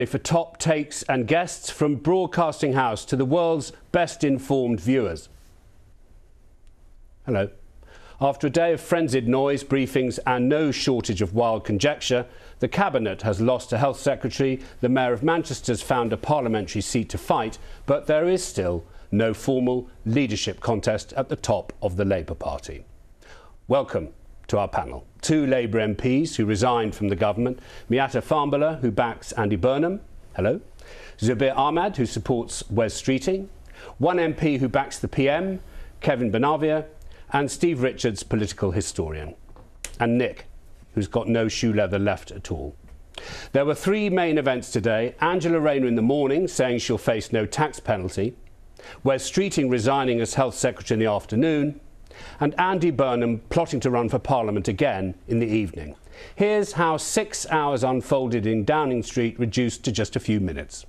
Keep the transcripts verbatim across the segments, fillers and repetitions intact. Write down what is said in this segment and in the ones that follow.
For top takes and guests from Broadcasting House to the world's best informed viewers. Hello. After a day of frenzied noise, briefings and no shortage of wild conjecture, the Cabinet has lost a Health Secretary, the Mayor of Manchester's found a parliamentary seat to fight, but there is still no formal leadership contest at the top of the Labour Party. Welcome to our panel. Two Labour M Ps who resigned from the government, Miatta Fahnbulleh, who backs Andy Burnham, hello, Zubir Ahmed, who supports Wes Streeting, one M P who backs the P M, Kevin Benavia, and Steve Richards, political historian, and Nick, who's got no shoe leather left at all. There were three main events today. Angela Rayner in the morning saying she'll face no tax penalty, Wes Streeting resigning as Health Secretary in the afternoon, and Andy Burnham plotting to run for Parliament again in the evening. Here's how six hours unfolded in Downing Street, reduced to just a few minutes.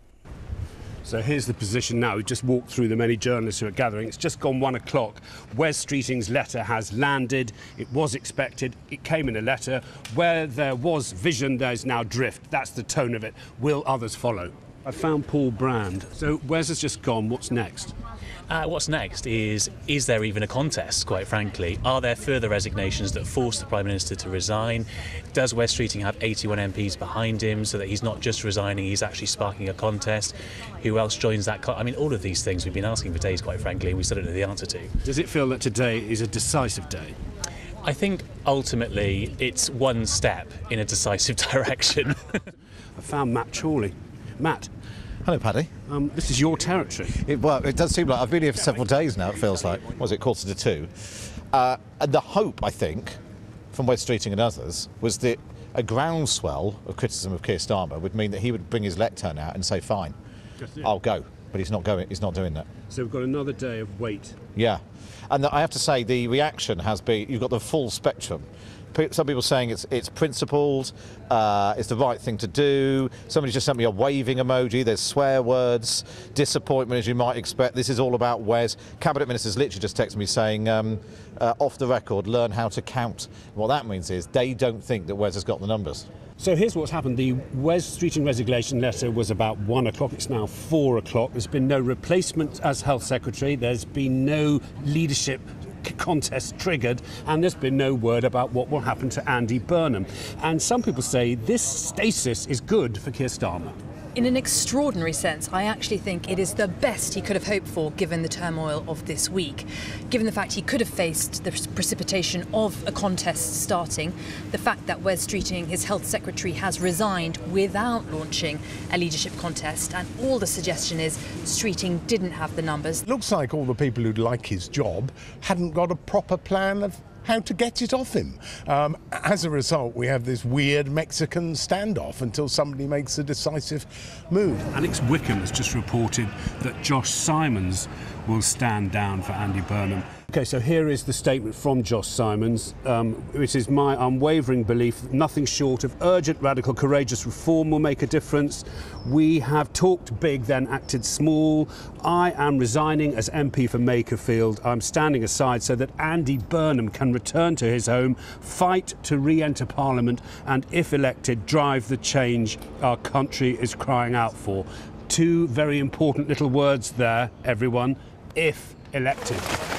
So here's the position now. We've just walked through the many journalists who are gathering. It's just gone one o'clock. Wes Streeting's letter has landed. It was expected. It came in a letter. Where there was vision, there's now drift. That's the tone of it. Will others follow? I found Paul Brand. So Wes has just gone. What's next? Uh, what's next is, is there even a contest, quite frankly? Are there further resignations that force the Prime Minister to resign? Does Wes Streeting have eighty-one M Ps behind him so that he's not just resigning, he's actually sparking a contest? Who else joins that? Co I mean, all of these things we've been asking for days, quite frankly, and we still don't know the answer to. Does it feel that today is a decisive day? I think ultimately it's one step in a decisive direction. I found Matt Chorley. Matt. Hello, Paddy. Um, this is your territory. It, well, it does seem like I've been here for several days now, it feels like. What was it, quarter to two? Uh, and the hope, I think, from Wes Streeting and others, was that a groundswell of criticism of Keir Starmer would mean that he would bring his lectern out and say, fine, I'll go. But he's not going. He's not doing that. So we've got another day of wait. Yeah. And the, I have to say, the reaction has been, you've got the full spectrum. Some people saying it's it's principled, uh, it's the right thing to do. Somebody just sent me a waving emoji. There's swear words, disappointment as you might expect. This is all about Wes. Cabinet ministers literally just texted me saying, um, uh, off the record, learn how to count. And what that means is they don't think that Wes has got the numbers. So here's what's happened. The Wes Streeting resignation letter was about one o'clock. It's now four o'clock. There's been no replacement as Health Secretary. There's been no leadership contest triggered, and there's been no word about what will happen to Andy Burnham. And some people say this stasis is good for Keir Starmer. In an extraordinary sense, I actually think it is the best he could have hoped for given the turmoil of this week. Given the fact he could have faced the precipitation of a contest starting, the fact that Wes Streeting, his Health Secretary, has resigned without launching a leadership contest, and all the suggestion is Streeting didn't have the numbers. Looks like all the people who'd like his job hadn't got a proper plan of how to get it off him. Um, as a result, we have this weird Mexican standoff until somebody makes a decisive move. Alex Wickham has just reported that Josh Simons will stand down for Andy Burnham. OK, so here is the statement from Josh Simons. Um, it is my unwavering belief that nothing short of urgent, radical, courageous reform will make a difference. We have talked big, then acted small. I am resigning as M P for Makerfield. I'm standing aside so that Andy Burnham can return to his home, fight to re-enter Parliament, and, if elected, drive the change our country is crying out for. Two very important little words there, everyone. If elected.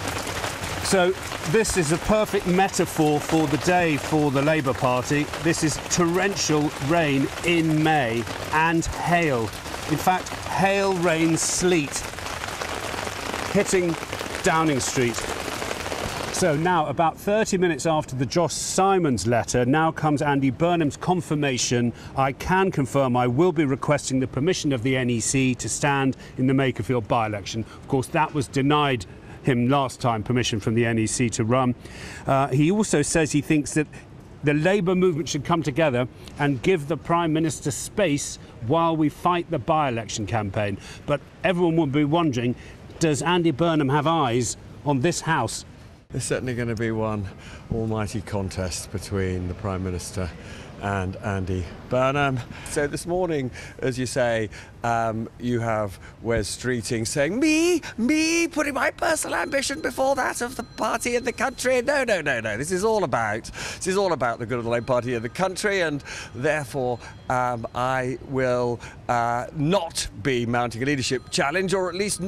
So this is a perfect metaphor for the day for the Labour Party. This is torrential rain in May and hail. In fact, hail, rain, sleet hitting Downing Street. So now, about thirty minutes after the Josh Simons letter, now comes Andy Burnham's confirmation. I can confirm I will be requesting the permission of the N E C to stand in the Makerfield by-election. Of course, that was denied him last time, permission from the N E C to run. Uh, he also says he thinks that the Labour movement should come together and give the Prime Minister space while we fight the by-election campaign. But everyone will be wondering, does Andy Burnham have eyes on this House? There's certainly going to be one almighty contest between the Prime Minister and Andy Burnham. So this morning, as you say, um, you have Wes Streeting saying, me, me, putting my personal ambition before that of the party and the country. No, no, no, no. This is all about, this is all about the good of the Labour Party and the country, and therefore um, I will uh, not be mounting a leadership challenge, or at least